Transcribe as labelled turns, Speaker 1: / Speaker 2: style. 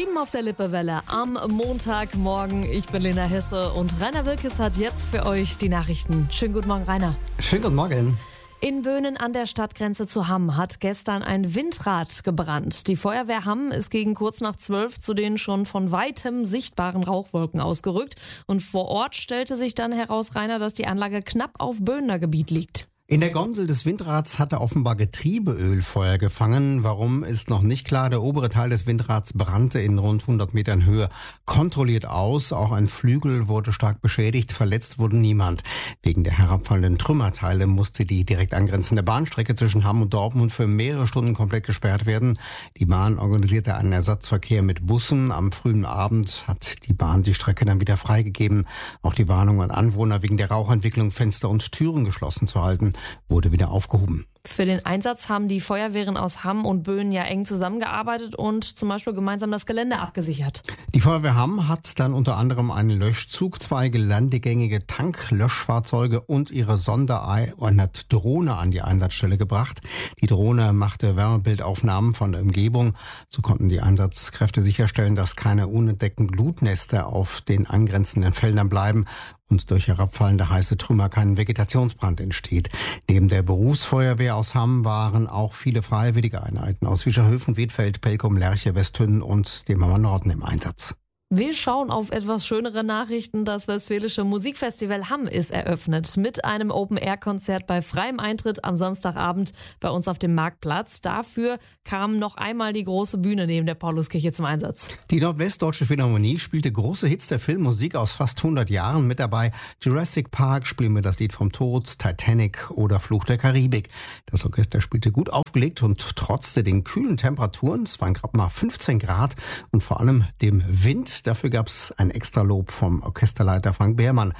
Speaker 1: 7 auf der Lippewelle am Montagmorgen. Ich bin Lena Hesse und Rainer Wilkes hat jetzt für euch die Nachrichten. Schönen guten Morgen, Rainer.
Speaker 2: Schönen guten Morgen.
Speaker 1: In Böhnen an der Stadtgrenze zu Hamm hat gestern ein Windrad gebrannt. Die Feuerwehr Hamm ist gegen kurz nach 12 zu den schon von weitem sichtbaren Rauchwolken ausgerückt. Und vor Ort stellte sich dann heraus, Rainer, dass die Anlage knapp auf Böhner Gebiet liegt.
Speaker 2: In der Gondel des Windrads hatte offenbar Getriebeöl Feuer gefangen. Warum, ist noch nicht klar. Der obere Teil des Windrads brannte in rund 100 Metern Höhe kontrolliert aus. Auch ein Flügel wurde stark beschädigt. Verletzt wurde niemand. Wegen der herabfallenden Trümmerteile musste die direkt angrenzende Bahnstrecke zwischen Hamm und Dortmund für mehrere Stunden komplett gesperrt werden. Die Bahn organisierte einen Ersatzverkehr mit Bussen. Am frühen Abend hat die Bahn die Strecke dann wieder freigegeben. Auch die Warnung an Anwohner, wegen der Rauchentwicklung Fenster und Türen geschlossen zu halten, wurde wieder aufgehoben.
Speaker 1: Für den Einsatz haben die Feuerwehren aus Hamm und Böhnen ja eng zusammengearbeitet und zum Beispiel gemeinsam das Gelände abgesichert.
Speaker 2: Die Feuerwehr Hamm hat dann unter anderem einen Löschzug, 2 gelandegängige Tanklöschfahrzeuge und ihre Sondereinheit Drohne an die Einsatzstelle gebracht. Die Drohne machte Wärmebildaufnahmen von der Umgebung. So konnten die Einsatzkräfte sicherstellen, dass keine unentdeckten Glutnester auf den angrenzenden Feldern bleiben und durch herabfallende heiße Trümmer kein Vegetationsbrand entsteht. Neben der Berufsfeuerwehr aus Hamm waren auch viele freiwillige Einheiten aus Fischerhöfen, Wedfeld, Pelkum, Lerche, Westhünnen und dem Hammer Norden im Einsatz.
Speaker 1: Wir schauen auf etwas schönere Nachrichten. Das Westfälische Musikfestival Hamm ist eröffnet mit einem Open-Air-Konzert bei freiem Eintritt am Samstagabend bei uns auf dem Marktplatz. Dafür kam noch einmal die große Bühne neben der Pauluskirche zum Einsatz.
Speaker 2: Die Nordwestdeutsche Philharmonie spielte große Hits der Filmmusik aus fast 100 Jahren mit dabei. Jurassic Park spielen wir das Lied vom Tod, Titanic oder Fluch der Karibik. Das Orchester spielte gut aufgelegt und trotzte den kühlen Temperaturen. Es waren gerade mal 15 Grad und vor allem dem Wind. Dafür gab es ein Extralob vom Orchesterleiter Frank Behrmann.